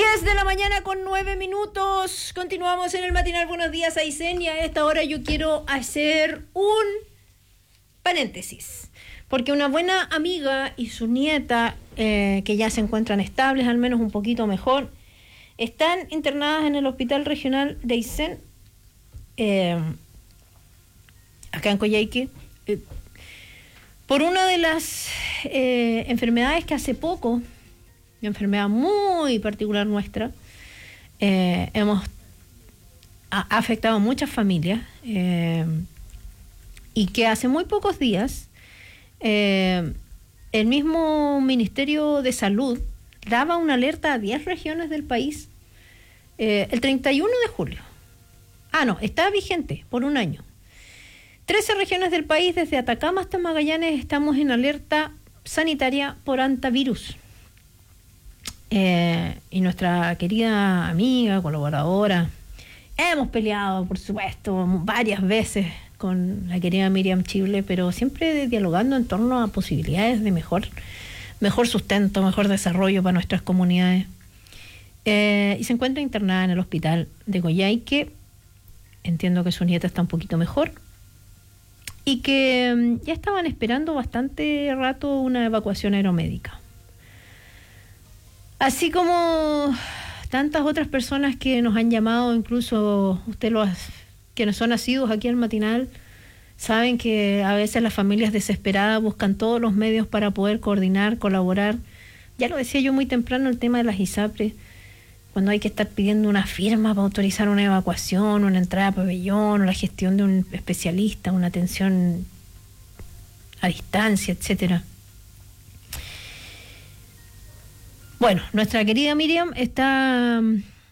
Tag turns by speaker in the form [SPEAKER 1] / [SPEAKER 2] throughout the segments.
[SPEAKER 1] 10:09 a.m. Continuamos en el matinal Buenos Días Aysén, y a esta hora yo quiero hacer un paréntesis, porque una buena amiga y su nieta, que ya se encuentran estables, al menos un poquito mejor, están internadas en el Hospital Regional de Aysén, acá en Coyhaique, por una de las enfermedades que hace poco, una enfermedad muy particular nuestra, ha afectado a muchas familias, y que hace muy pocos días el mismo Ministerio de Salud daba una alerta a 10 regiones del país el 31 de julio. Está vigente por un año. 13 regiones del país, desde Atacama hasta Magallanes, estamos en alerta sanitaria por hantavirus. Y nuestra querida amiga, colaboradora, hemos peleado, por supuesto, varias veces con la querida Miriam Chible, pero siempre dialogando en torno a posibilidades de mejor sustento, mejor desarrollo para nuestras comunidades. Y se encuentra internada en el hospital de Coyhaique. Entiendo que su nieta está un poquito mejor y que ya estaban esperando bastante rato una evacuación aeromédica. Así como tantas otras personas que nos han llamado, incluso quienes son nacidos aquí al matinal, saben que a veces las familias desesperadas buscan todos los medios para poder coordinar, colaborar. Ya lo decía yo muy temprano, el tema de las ISAPRES, cuando hay que estar pidiendo una firma para autorizar una evacuación, una entrada a pabellón, o la gestión de un especialista, una atención a distancia, etcétera. Bueno, nuestra querida Miriam está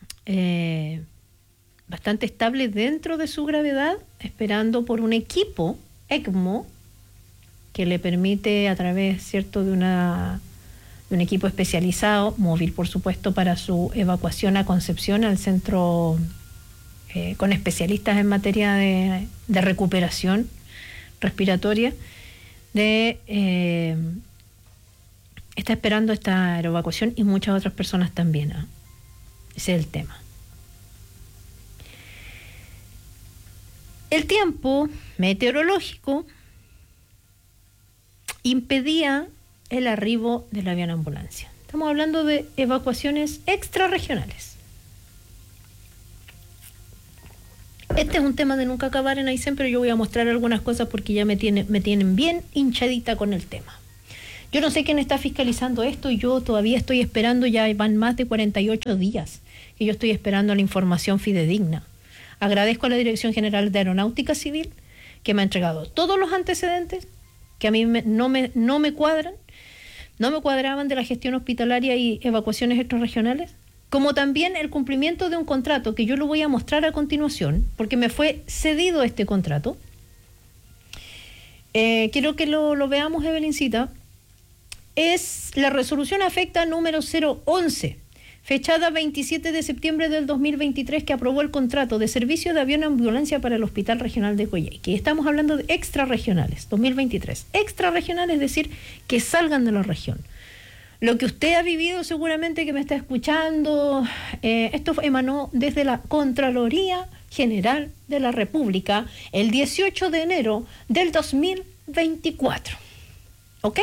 [SPEAKER 1] bastante estable dentro de su gravedad, esperando por un equipo ECMO que le permite, a través, ¿cierto?, de un equipo especializado, móvil por supuesto, para su evacuación a Concepción, al centro con especialistas en materia de recuperación respiratoria, está esperando esta evacuación, y muchas otras personas también, ¿eh? Ese es el tema. El tiempo meteorológico impedía el arribo del avión ambulancia. Estamos hablando de evacuaciones extrarregionales. Este es un tema de nunca acabar en Aysén, pero yo voy a mostrar algunas cosas porque ya me tienen bien hinchadita con el tema. Yo no sé quién está fiscalizando esto, y yo todavía estoy esperando, ya van más de 48 días que yo estoy esperando la información fidedigna. Agradezco a la Dirección General de Aeronáutica Civil, que me ha entregado todos los antecedentes que a mí no me cuadraban de la gestión hospitalaria y evacuaciones extrarregionales, como también el cumplimiento de un contrato que yo lo voy a mostrar a continuación, porque me fue cedido este contrato. Quiero que lo veamos, Evelincita. Es la resolución afecta número 011, fechada 27 de septiembre del 2023, que aprobó el contrato de servicio de avión ambulancia para el Hospital Regional de Coyhaique. Estamos hablando de extrarregionales, 2023. Extrarregionales, es decir, que salgan de la región. Lo que usted ha vivido, seguramente, que me está escuchando, esto emanó desde la Contraloría General de la República el 18 de enero del 2024. ¿Ok?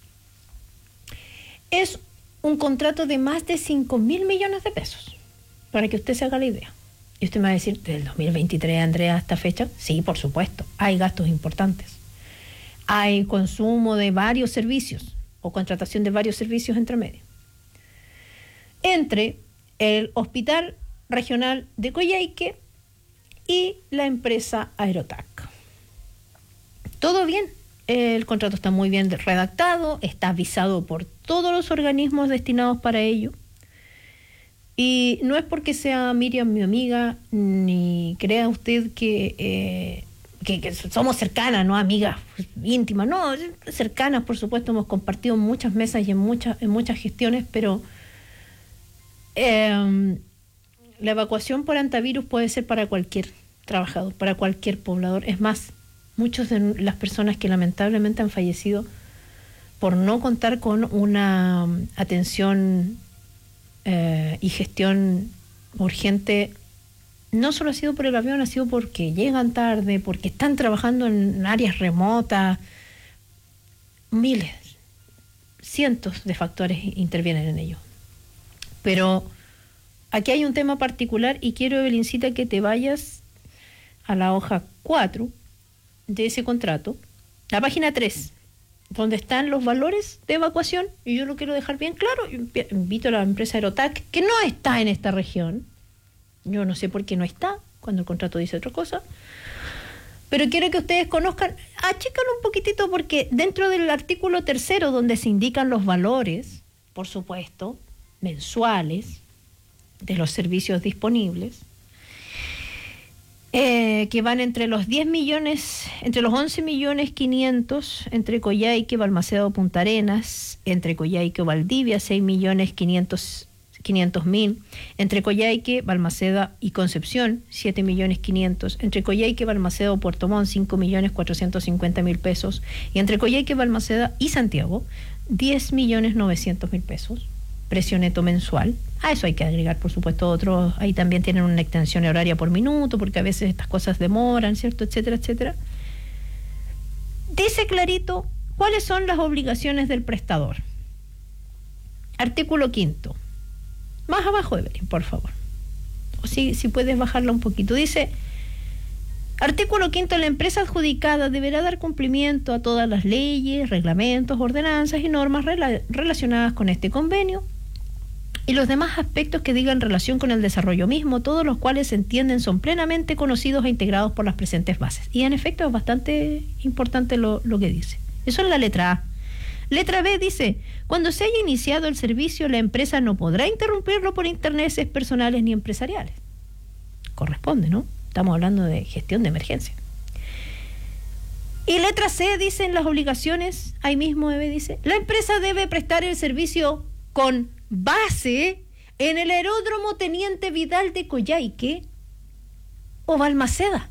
[SPEAKER 1] Es un contrato de más de 5.000 millones de pesos, para que usted se haga la idea. Y usted me va a decir, ¿del 2023, Andrea, a esta fecha? Sí, por supuesto, hay gastos importantes. Hay consumo de varios servicios, o contratación de varios servicios entre medio. Entre el Hospital Regional de Coyhaique y la empresa Aerotac. Todo bien. El contrato está muy bien redactado, está avisado por todos los organismos destinados para ello. Y no es porque sea Miriam mi amiga, ni crea usted que somos cercanas, no amigas íntimas, no, cercanas, por supuesto, hemos compartido en muchas mesas y en muchas gestiones, pero la evacuación por hantavirus puede ser para cualquier trabajador, para cualquier poblador. Es más, muchas de las personas que lamentablemente han fallecido por no contar con una atención y gestión urgente no solo ha sido por el avión, ha sido porque llegan tarde, porque están trabajando en áreas remotas. Miles, cientos de factores intervienen en ello. Pero aquí hay un tema particular y quiero, Evelincita, que te vayas a la hoja 4 de ese contrato, la página 3, donde están los valores de evacuación, y yo lo quiero dejar bien claro. Invito a la empresa Aerotac, que no está en esta región. Yo no sé por qué no está, cuando el contrato dice otra cosa. Pero quiero que ustedes conozcan, achícalo un poquitito, porque dentro del artículo 3, donde se indican los valores, por supuesto, mensuales, de los servicios disponibles, que van entre los 10 millones, entre los 11 millones 500, entre Coyhaique, Balmaceda o Punta Arenas, entre Coyhaique o Valdivia, 6 millones 500.000, entre Coyhaique, Balmaceda y Concepción, 7 millones 500, entre Coyhaique, Balmaceda o Puerto Montt, 5 millones 450.000 pesos, y entre Coyhaique, Balmaceda y Santiago, 10 millones 900.000 pesos, precio neto mensual. A eso hay que agregar, por supuesto, otros, ahí también tienen una extensión horaria por minuto, porque a veces estas cosas demoran, ¿cierto?, etcétera, etcétera. Dice clarito cuáles son las obligaciones del prestador. Artículo 5. Más abajo, Evelyn, por favor. O si puedes bajarla un poquito. Dice, artículo 5, la empresa adjudicada deberá dar cumplimiento a todas las leyes, reglamentos, ordenanzas y normas relacionadas con este convenio y los demás aspectos que digan relación con el desarrollo mismo, todos los cuales se entienden son plenamente conocidos e integrados por las presentes bases. Y en efecto es bastante importante lo que dice. Eso es la letra A. Letra B dice, cuando se haya iniciado el servicio, la empresa no podrá interrumpirlo por intereses personales ni empresariales. Corresponde, ¿no? Estamos hablando de gestión de emergencia. Y letra C dice en las obligaciones, ahí mismo Eve dice, la empresa debe prestar el servicio con base en el aeródromo Teniente Vidal de Coyhaique o Balmaceda.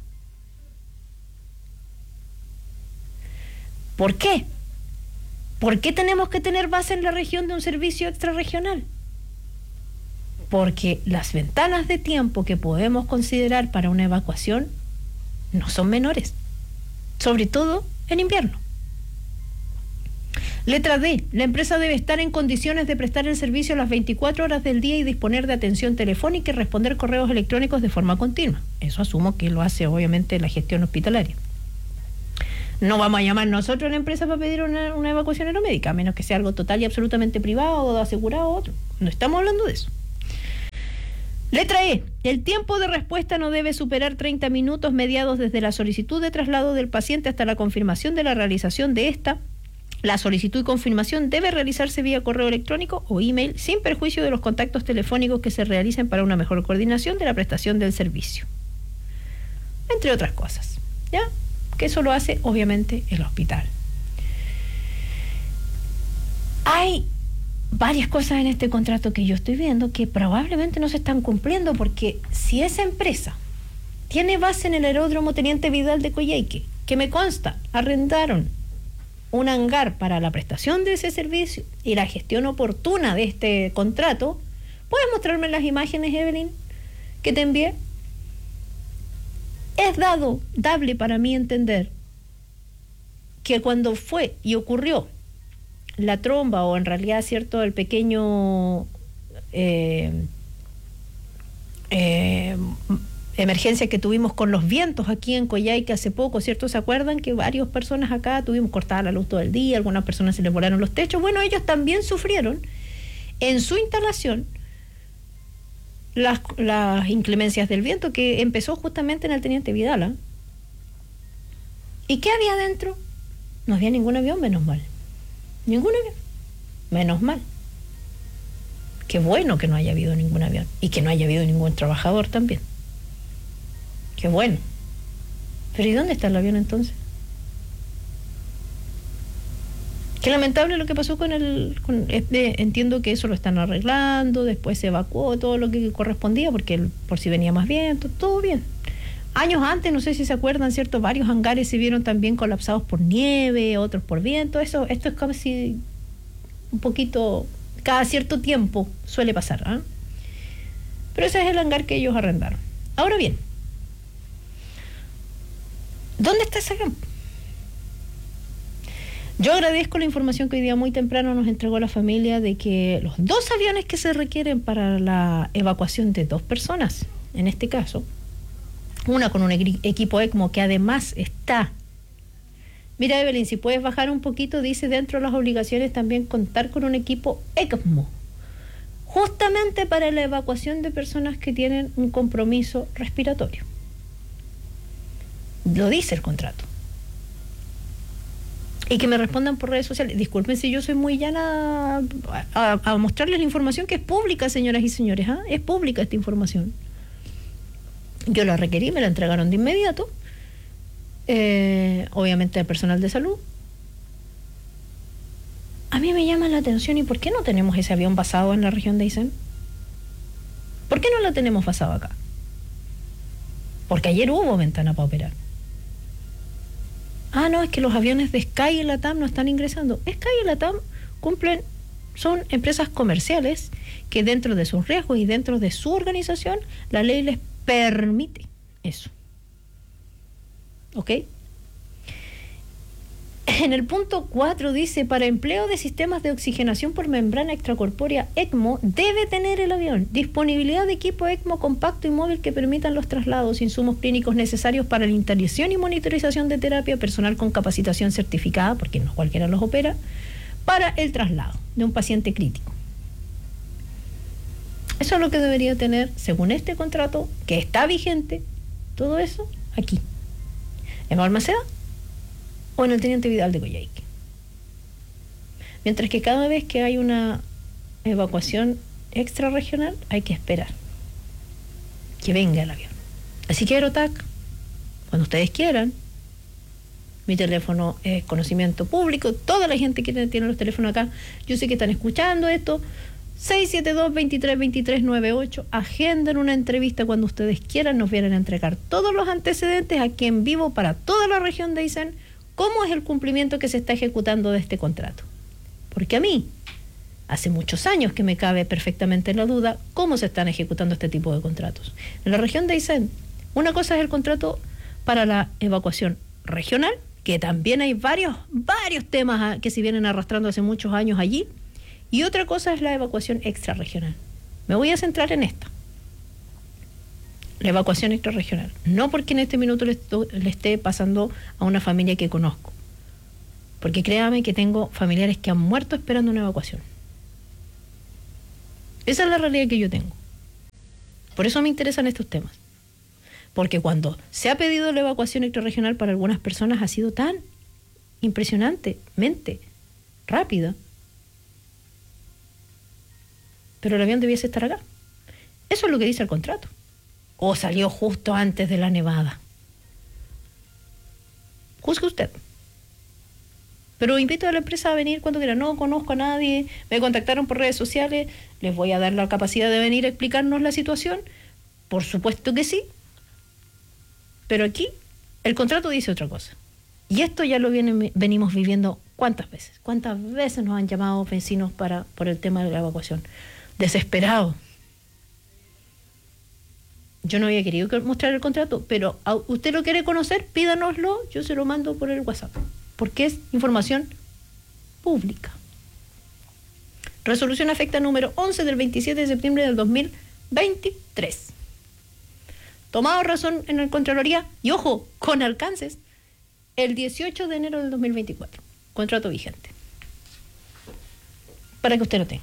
[SPEAKER 1] ¿Por qué? ¿Por qué tenemos que tener base en la región de un servicio extrarregional? Porque las ventanas de tiempo que podemos considerar para una evacuación no son menores, sobre todo en invierno. Letra D, la empresa debe estar en condiciones de prestar el servicio a las 24 horas del día y disponer de atención telefónica y responder correos electrónicos de forma continua. Eso asumo que lo hace obviamente la gestión hospitalaria. No vamos a llamar nosotros a la empresa para pedir una evacuación aeromédica, a menos que sea algo total y absolutamente privado o asegurado o otro. No estamos hablando de eso. Letra E. El tiempo de respuesta no debe superar 30 minutos mediados desde la solicitud de traslado del paciente hasta la confirmación de la realización de esta. La solicitud y confirmación debe realizarse vía correo electrónico o email sin perjuicio de los contactos telefónicos que se realicen para una mejor coordinación de la prestación del servicio. Entre otras cosas, ¿ya? Que eso lo hace obviamente el hospital. Hay varias cosas en este contrato que yo estoy viendo que probablemente no se están cumpliendo, porque si esa empresa tiene base en el aeródromo Teniente Vidal de Coyhaique, que me consta, arrendaron un hangar para la prestación de ese servicio y la gestión oportuna de este contrato, ¿puedes mostrarme las imágenes, Evelyn, que te envié? Es dable para mí entender que cuando fue y ocurrió la tromba, o en realidad, cierto, el pequeño emergencia que tuvimos con los vientos aquí en Coyhaique hace poco, ¿cierto? ¿Se acuerdan que varias personas acá tuvimos cortada la luz todo el día, algunas personas se les volaron los techos? Bueno, ellos también sufrieron en su instalación las inclemencias del viento, que empezó justamente en el Teniente Vidal, ¿eh? ¿Y qué había adentro? No había ningún avión, menos mal. Ningún avión, menos mal. Qué bueno que no haya habido ningún avión y que no haya habido ningún trabajador también. Qué bueno. Pero ¿y dónde está el avión entonces? Qué lamentable lo que pasó con entiendo que eso lo están arreglando, después se evacuó todo lo que correspondía, porque por si venía más viento, todo bien. Años antes, no sé si se acuerdan, ¿cierto? Varios hangares se vieron también colapsados por nieve, otros por viento. Esto es casi un poquito cada cierto tiempo suele pasar, ¿eh? Pero ese es el hangar que ellos arrendaron. Ahora bien, ¿dónde está ese avión? Yo agradezco la información que hoy día muy temprano nos entregó la familia de que los 2 aviones que se requieren para la evacuación de 2 personas, en este caso, una con un equipo ECMO que además está... Mira, Evelyn, si puedes bajar un poquito, dice dentro de las obligaciones también contar con un equipo ECMO, justamente para la evacuación de personas que tienen un compromiso respiratorio. Lo dice el contrato. Y que me respondan por redes sociales. Disculpen si yo soy muy llana a mostrarles la información que es pública, señoras y señores. ¿Ah? Es pública esta información. Yo la requerí, me la entregaron de inmediato. Obviamente al personal de salud. A mí me llama la atención, ¿y por qué no tenemos ese avión basado en la región de Aysén? ¿Por qué no lo tenemos basado acá? Porque ayer hubo ventana para operar. Ah, no, es que los aviones de Sky y LATAM no están ingresando. Sky y LATAM son empresas comerciales que dentro de sus riesgos y dentro de su organización, la ley les permite eso. ¿Ok? En el punto 4 dice, para empleo de sistemas de oxigenación por membrana extracorpórea ECMO, debe tener el avión disponibilidad de equipo ECMO compacto y móvil que permitan los traslados, insumos clínicos necesarios para la instalación y monitorización de terapia, personal con capacitación certificada, porque no cualquiera los opera, para el traslado de un paciente crítico. Eso es lo que debería tener, según este contrato, que está vigente, todo eso aquí, en Balmaceda o en el Teniente Vidal de Coyhaique. Mientras que cada vez que hay una evacuación extrarregional hay que esperar que venga el avión. Así que Aerotac, cuando ustedes quieran, mi teléfono es conocimiento público, toda la gente que tiene los teléfonos acá, yo sé que están escuchando esto, 672-232398, agenden una entrevista cuando ustedes quieran, nos vienen a entregar todos los antecedentes aquí en vivo para toda la región de Aysén, cómo es el cumplimiento que se está ejecutando de este contrato. Porque a mí, hace muchos años que me cabe perfectamente la duda cómo se están ejecutando este tipo de contratos. En la región de Aysén, una cosa es el contrato para la evacuación regional, que también hay varios temas que se vienen arrastrando hace muchos años allí, y otra cosa es la evacuación extrarregional. Me voy a centrar en esta. La evacuación extrarregional. No porque en este minuto le esté pasando a una familia que conozco. Porque créame que tengo familiares que han muerto esperando una evacuación. Esa es la realidad que yo tengo. Por eso me interesan estos temas. Porque cuando se ha pedido la evacuación extrarregional para algunas personas ha sido tan impresionantemente rápida. Pero el avión debiese estar acá. Eso es lo que dice el contrato. O salió justo antes de la nevada. Juzgue usted. Pero invito a la empresa a venir cuando quiera. No conozco a nadie, me contactaron por redes sociales, les voy a dar la capacidad de venir a explicarnos la situación. Por supuesto que sí. Pero aquí el contrato dice otra cosa. Y esto ya lo venimos viviendo ¿cuántas veces? ¿Cuántas veces nos han llamado vecinos por el tema de la evacuación? Desesperados. Yo no había querido mostrar el contrato, pero usted lo quiere conocer, pídanoslo, yo se lo mando por el WhatsApp, porque es información pública. Resolución afecta número 11 del 27 de septiembre del 2023. Tomado razón en la Contraloría, y ojo, con alcances, el 18 de enero del 2024. Contrato vigente. Para que usted lo tenga.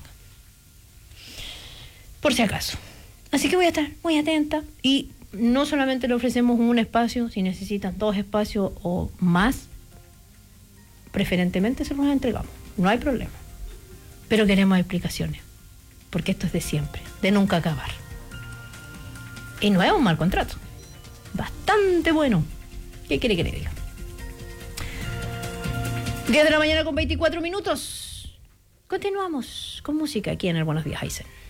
[SPEAKER 1] Por si acaso. Así que voy a estar muy atenta y no solamente le ofrecemos un espacio, si necesitan 2 espacios o más, preferentemente se los entregamos, no hay problema. Pero queremos explicaciones, porque esto es de siempre, de nunca acabar. Y no es un mal contrato, bastante bueno. ¿Qué quiere que le diga? 10 de la mañana con 24 minutos. Continuamos con música aquí en el Buenos Días Aysén.